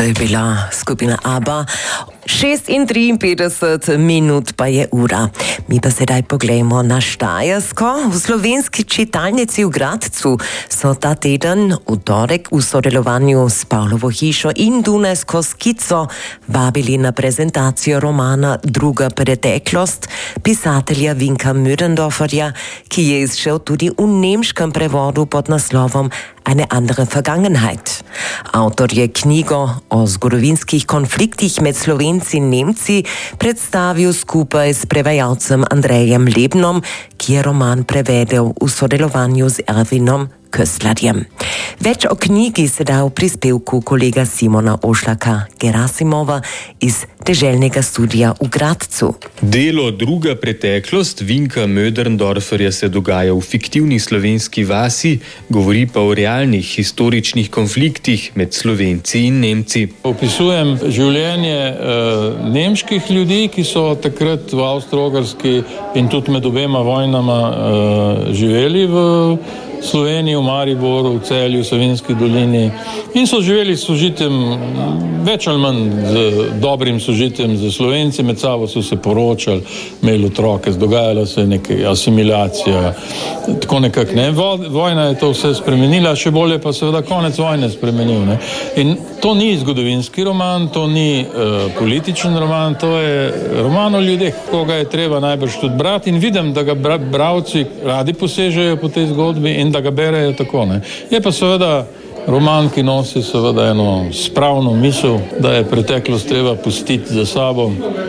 To je bila skupina ABBA. 6:53 minut pa je ura. Mi pa sedaj poglejmo na Štajersko. V slovenski čitalnici v Gradcu so ta teden v torek v sodelovanju s Pavlovo hišo in Dunajsko skico vabili na prezentacijo romana Druga preteklost pisatelja Vinka Möderndorferja, ki je izšel tudi v nemškem prevodu pod naslovom Eine andere Vergangenheit. Avtor je knjigo o zgodovinskih konfliktih med Slovenci in Nemci predstavil skupaj s prevajalcem Andrejem Lebnom, ki je roman prevedel v sodelovanju z Erwinom Köstlerjem. Več o knjigi se da v prispevku kolega Simona Ošlaka Gerasimova iz deželnega studija v Gradcu. Delo Druga preteklost Vinka Möderndorferja se dogaja v fiktivni slovenski vasi, govori pa o realnih historičnih konfliktih med Slovenci in Nemci. Opisujem življenje nemških ljudi, ki so takrat v Avstro-Ogrski in tudi med obema vojnama živeli v Sloveniji, v Mariboru, v Celju, v Savinjski dolini in so živeli s sožitjem, več ali manj z dobrim sožitjem z Slovenci, med sabo so se poročali, imeli otroke, dogajala se je neka asimilacija, tako nekako, ne. Vojna je to vse spremenila, še bolje pa seveda konec vojne spremenil, ne. In to ni zgodovinski roman, to ni političen roman, to je roman o ljudeh, koga je treba najbrž tudi brati in vidim, da ga bralci radi posežejo po tej zgodbi in da ga berejo tako, ne. Je pa seveda roman, ki nosi seveda eno spravno misel, da je preteklost treba pustiti za sabo,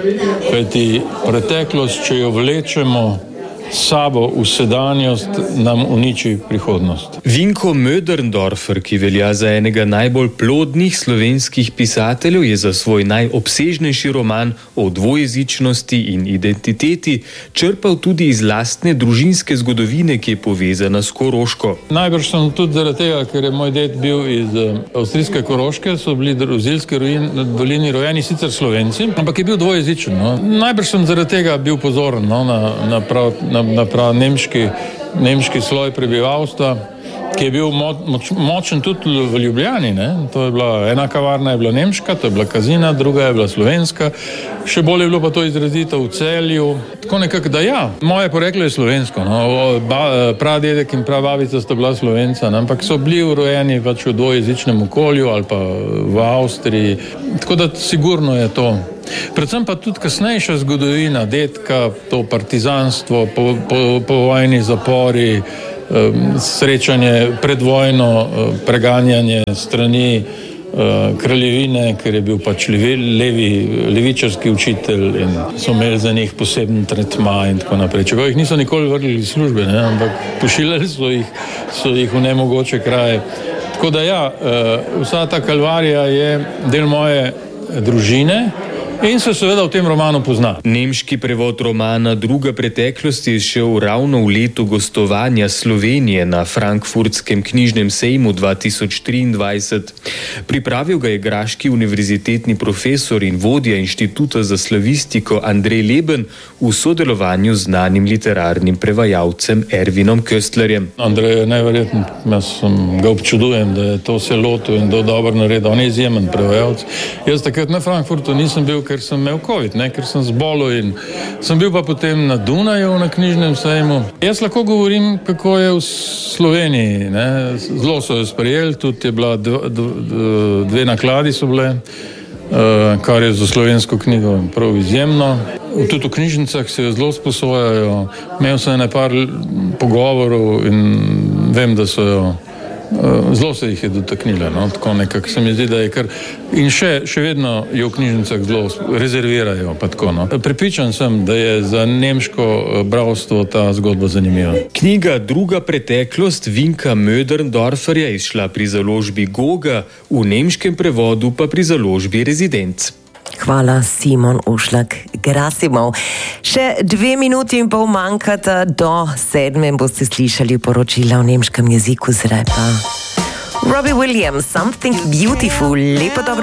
kajti preteklost, če jo vlečemo sabo v sedanjost, nam uniči prihodnost. Vinko Möderndorfer, ki velja za enega najbolj plodnih slovenskih pisateljev, je za svoj najobsežnejši roman o dvojezičnosti in identiteti črpal tudi iz lastne družinske zgodovine, ki je povezana s Koroško. Najbrž sem tudi zaradi tega, ker je moj ded bil iz avstrijske Koroške, so bili v Zilski dolini rojeni sicer Slovenci, ampak je bil dvojezičen, no. Najbrž sem zaradi tega bil pozoren, no, na prav nemški sloj prebivalstva, ki je bil močen tudi v Ljubljani, ne. To je bila, ena kavarna je bila nemška, to je bila Kazina, druga je bila slovenska, še bolje je bilo pa to izrazito v Celju, tako nekako, da ja, moje poreklo je slovensko, no. Pradedek in prababica sta bila Slovenca, ne? Ampak so bili rojeni pač v dvojezičnem okolju ali pa v Avstriji, tako da sigurno je to. Predvsem pa tudi kasnejša zgodovina dedka, to partizanstvo, po vojni zapori, srečanje pred vojno, preganjanje strani kraljevine, ker je bil pač levičarski učitelj in so imeli za njih poseben tretma in tako naprej. Čeprav jih niso nikoli vrgli iz službe, ne? Ampak pošiljali so jih v nemogoče kraje. Tako da ja, vsa ta kalvarija je del moje družine in se seveda v tem romanu pozna. Nemški prevod romana Druga preteklost je šel ravno v letu gostovanja Slovenije na Frankfurtskem knjižnem sejmu 2023. Pripravil ga je graški univerzitetni profesor in vodja Inštituta za slavistiko Andrej Leben v sodelovanju z znanim literarnim prevajalcem Erwinom Köstlerjem. Andrej je neverjeten, jaz ga občudujem, da je to se lotil in da je dobro naredil. On je izjemen prevajalec. Jaz takrat na Frankfurtu nisem bil, ker sem imel COVID, ne, ker sem zbolel in sem bil pa potem na Dunaju na knjižnem sejmu. Jaz lahko govorim, kako je v Sloveniji, ne. Zelo so jo sprejeli, tudi je bila dve nakladi so bile, kar je za slovensko knjigo prav izjemno. Tudi v knjižnicah se jo zelo sposojajo. Imel sem par pogovorov in vem, da so jo zelo se jih je dotaknila, no, tako nekako se mi zdi, da je kar in še vedno jo v knjižnicah zelo rezervirajo, pa tako, no. Prepričan sem, da je za nemško bralstvo ta zgodba zanimiva. Knjiga Druga preteklost Vinka Möderndorferja je izšla pri založbi Goga, v nemškem prevodu pa pri založbi Rezidenc. Hvala, Simon Ošlak Gerasimov. Še 2 minuti in pol manjkata do 7. boste slišali poročila v nemškem jeziku, zdaj pa Robbie Williams, Something Beautiful. Lepo dobro